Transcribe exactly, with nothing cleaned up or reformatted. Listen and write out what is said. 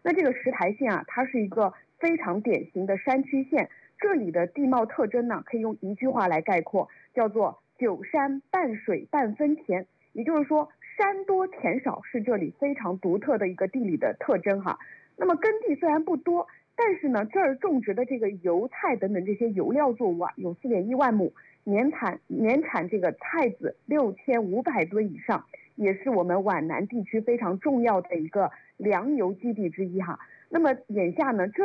那这个石台县啊，它是一个非常典型的山区县，这里的地貌特征呢，可以用一句话来概括，叫做九山半水半分田。也就是说，山多田少是这里非常独特的一个地理的特征哈。那么耕地虽然不多，但是呢，这儿种植的这个油菜等等这些油料作物啊，有四点一万亩，年产年产这个菜籽六千五百吨以上，也是我们皖南地区非常重要的一个粮油基地之一哈。那么眼下呢，这